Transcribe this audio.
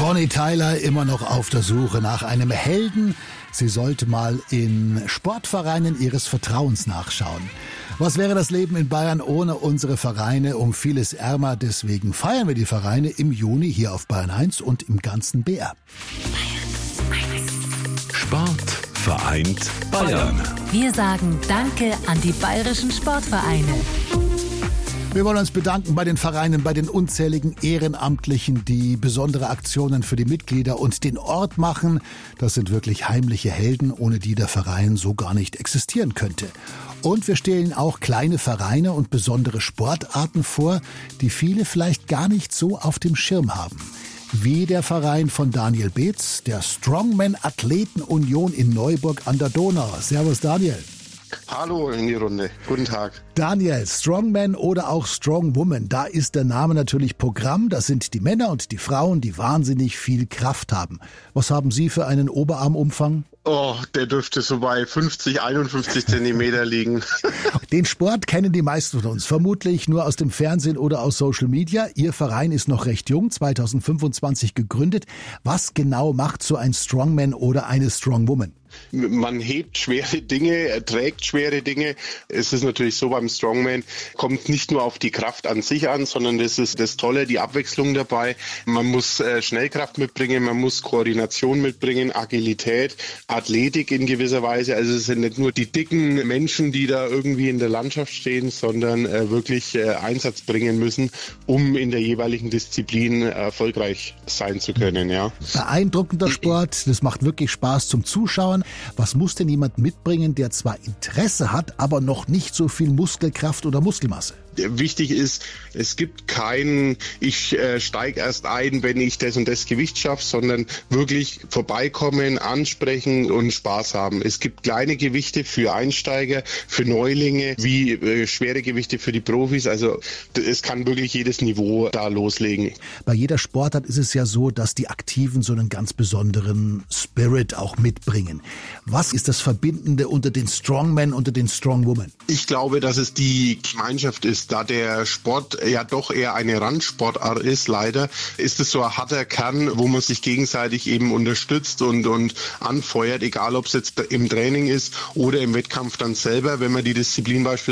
Bonnie Tyler immer noch auf der Suche nach einem Helden. Sie sollte mal in Sportvereinen ihres Vertrauens nachschauen. Was wäre das Leben in Bayern ohne unsere Vereine? Um vieles ärmer. Deswegen feiern wir die Vereine im Juni hier auf Bayern 1 und im ganzen BR. Sport vereint Bayern. Wir sagen Danke an die bayerischen Sportvereine. Wir wollen uns bedanken bei den Vereinen, bei den unzähligen Ehrenamtlichen, die besondere Aktionen für die Mitglieder und den Ort machen. Das sind wirklich heimliche Helden, ohne die der Verein so gar nicht existieren könnte. Und wir stellen auch kleine Vereine und besondere Sportarten vor, die viele vielleicht gar nicht so auf dem Schirm haben. Wie der Verein von Daniel Beetz, der Strongman Athleten Union in Neuburg an der Donau. Servus Daniel. Hallo in die Runde. Guten Tag. Daniel, Strongman oder auch Strongwoman, da ist der Name natürlich Programm. Das sind die Männer und die Frauen, die wahnsinnig viel Kraft haben. Was haben Sie für einen Oberarmumfang? Oh, der dürfte so bei 50, 51 Zentimeter liegen. Den Sport kennen die meisten von uns vermutlich nur aus dem Fernsehen oder aus Social Media. Ihr Verein ist noch recht jung, 2025 gegründet. Was genau macht so ein Strongman oder eine Strongwoman? Man hebt schwere Dinge, trägt schwere Dinge. Es ist natürlich so, beim Strongman kommt nicht nur auf die Kraft an sich an, sondern das ist das Tolle, die Abwechslung dabei. Man muss Schnellkraft mitbringen, man muss Koordination mitbringen, Agilität, Athletik in gewisser Weise. Also es sind nicht nur die dicken Menschen, die da irgendwie in der Landschaft stehen, sondern wirklich Einsatz bringen müssen, um in der jeweiligen Disziplin erfolgreich sein zu können. Ja. Beeindruckender Sport, das macht wirklich Spaß zum Zuschauen. Was muss denn jemand mitbringen, der zwar Interesse hat, aber noch nicht so viel Muskelkraft oder Muskelmasse? Wichtig ist, es gibt kein, ich steige erst ein, wenn ich das und das Gewicht schaffe, sondern wirklich vorbeikommen, ansprechen und Spaß haben. Es gibt kleine Gewichte für Einsteiger, für Neulinge, wie schwere Gewichte für die Profis. Also es kann wirklich jedes Niveau da loslegen. Bei jeder Sportart ist es ja so, dass die Aktiven so einen ganz besonderen Spirit auch mitbringen. Was ist das Verbindende unter den Strongmen, unter den Strongwomen? Ich glaube, dass es die Gemeinschaft ist. Da der Sport ja doch eher eine Randsportart ist, leider, ist es so ein harter Kern, wo man sich gegenseitig eben unterstützt und anfeuert, egal ob es jetzt im Training ist oder im Wettkampf dann selber, wenn man die Disziplin beispielsweise